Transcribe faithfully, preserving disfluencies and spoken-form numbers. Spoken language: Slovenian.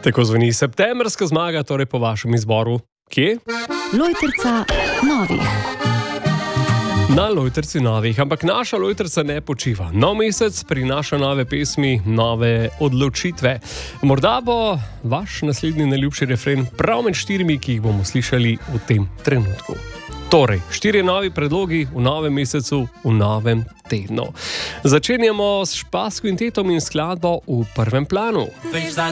Tako zveni septembrska zmaga, torej po vašem izboru. Kje? Lojtrica novih. Na Lojtrici novih, ampak naša Lojtrica ne počiva. Nov mesec prinaša nove pesmi, nove odločitve. Morda bo vaš naslednji najljubši refren prav med štirimi, ki jih bomo slišali v tem trenutku. Torej, štirje novi predlogi v novem mesecu, v novem tednu. Začenjamo s Špas kvintetom in skladbo V prvem planu. Veš,